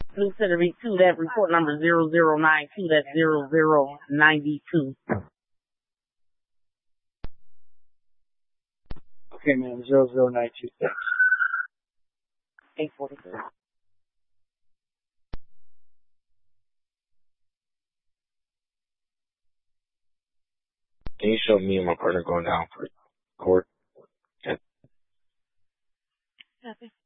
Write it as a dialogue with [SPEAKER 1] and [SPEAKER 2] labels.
[SPEAKER 1] Blue Center V2, that report number 0092, that's 0092.
[SPEAKER 2] Okay, ma'am, 0092, thanks.
[SPEAKER 1] 843.
[SPEAKER 3] Can you show me and my partner going down for court?
[SPEAKER 4] Copy.